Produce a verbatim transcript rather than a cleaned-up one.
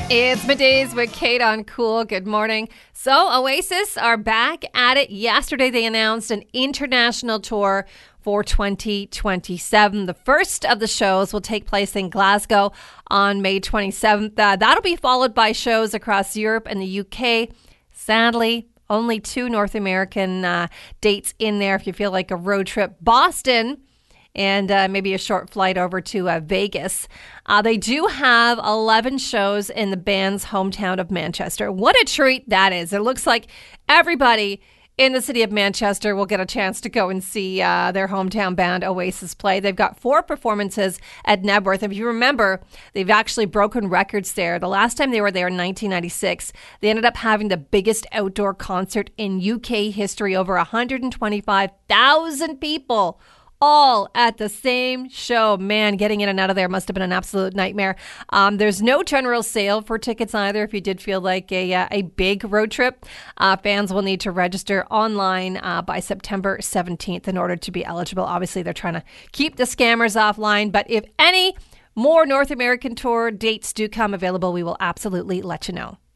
It's Middays with Kate on Cool. Good morning. So Oasis are back at it. Yesterday they announced an international tour for twenty twenty-seven. The first of the shows will take place in Glasgow on May twenty-seventh. Uh, that'll be followed by shows across Europe and the U K. Sadly, only two North American uh, dates in there if you feel like a road trip. Boston and uh, maybe a short flight over to uh, Vegas. Uh, they do have eleven shows in the band's hometown of Manchester. What a treat that is. It looks like everybody in the city of Manchester will get a chance to go and see uh, their hometown band Oasis play. They've got four performances at Knebworth. If you remember, they've actually broken records there. The last time they were there in nineteen ninety-six, they ended up having the biggest outdoor concert in U K history. Over one hundred twenty-five thousand people all at the same show. Man, getting in and out of there must have been an absolute nightmare. Um, there's no general sale for tickets either. If you did feel like a uh, a big road trip, uh, fans will need to register online uh, by September seventeenth in order to be eligible. Obviously, they're trying to keep the scammers offline, but if any more North American tour dates do come available, we will absolutely let you know.